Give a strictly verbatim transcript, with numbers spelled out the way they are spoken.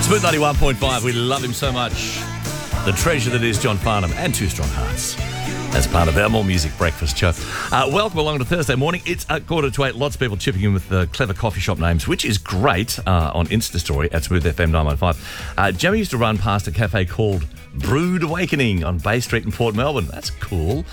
Smooth ninety-one point five, we love him so much. The treasure that is John Farnham and Two Strong Hearts as part of our More Music Breakfast show. Uh, welcome along to Thursday morning. It's a quarter to eight. Lots of people chipping in with the clever coffee shop names, which is great uh, on Insta Story at Smooth F M nine one five. Uh, Gemma used to run past a cafe called Brood Awakening on Bay Street in Port Melbourne. That's cool.